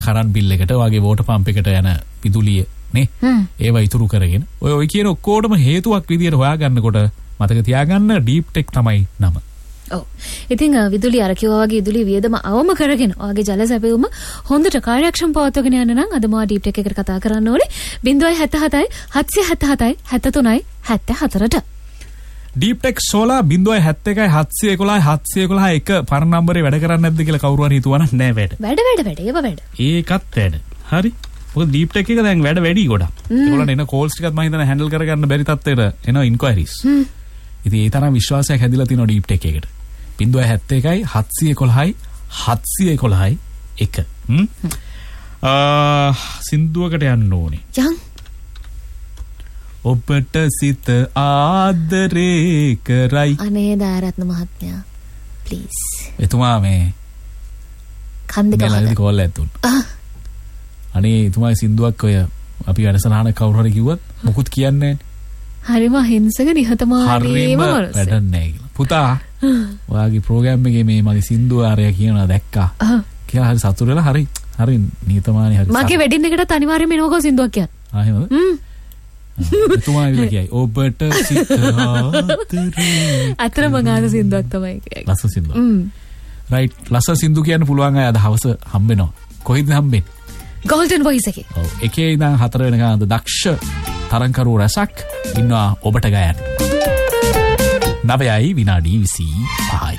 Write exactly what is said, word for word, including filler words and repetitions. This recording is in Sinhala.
කරන්ට් බිල් එකට වගේ වෝටර් පම්ප් එකට යන විදුලිය නේ ඒවා ඉතුරු කරගෙන ඔය ඔය කියන ඔක්කොටම හේතුවක් විදියට හොයාගන්නකොට මතක තියාගන්න ඩීප් ටෙක් තමයි නම. ඔව්. ඉතින් විදුලි අර කිව්වා වගේ විදුලි වියදම අවම කරගෙන ඔයගේ ජල සැපයුම හොඳට කාර්යක්ෂම පවත්වාගෙන යන්න නම් අද මා ඩීප් ටෙක් එකට කතා කරන්න ඕනේ zero seven seven seven seven seven seven three seven four ට. Deep tech solar zero seven one one seven one one seven one one එක පරණ නම්බරේ වැඩ කරන්නේ නැද්ද කියලා කවුරු හරි හිතුවනම් නෑ වැඩ. වැඩ වැඩ වැඩ ඒව වැඩ. ඒකත් වැඩ. හරි. මොකද ඩීප් ටෙක් එක දැන් වැඩ වැඩි ගොඩක්. ඒගොල්ලන් එන කෝල්ස් ටිකත් මම හිතන හැන්ඩල් කරගන්න බැරි තත්ත්වයට එන ඉන්ක්වයරිස්. ඉතින් ඒ තරම් විශ්වාසයක් හැදිලා තියෙනවා ඩීප් ටෙක් එකට. zero seven one one seven one one seven one එක. හ්ම්. ආ සින්දුවකට යන්න ඕනේ. යන්. ඔබට සිත ආදරේ කරයි. අනේ දාරත්න මහත්මයා. ප්ලීස්. එතුමා මේ කන්ද ගහලා. මෙලදී කෝල් එකක් දුන්නා. අනේ එතුමාගේ සින්දුවක් ඔය අපි වැඩසටහන කවුරු හරි කිව්වත් මොකුත් කියන්නේ නැහැ. හරිම හිංසක නිහතමානීම වරස. වැඩක් නැහැ කියලා. පුතා ඔයාගේ ප්‍රෝග්‍රෑම් එකේ මේ මගේ සින්දුව ආරය කියනවා දැක්කා. කියලා හරි සතුටු වෙලා හරි හරි නිහතමානී හරි. මගේ වෙඩින් එකටත් අනිවාර්යයෙන්ම එනවකෝ සින්දුවක් කියන්න. ආ එහෙමද? හ්ම්. එතුමා විල කියයි ඔබට සිත ආදරේ. අතරම ගාන සින්දුවක් තමයි කියන්නේ. ලස්සන සින්දුවක්. හ්ම්. රයිට් ලස්සන සින්දු කියන්න පුළුවන් අය අද හවස හම්බෙනවා. කොහෙද හම්බෙන්නේ? Golden Voice එකේ. ඔව් එකේ ඉඳන් හතර වෙනකන් අද දක්ෂ තරංකරු රසක් ඉන්නවා ඔබට ගයන්න. නවයයි විනාඩි විසි පහයි.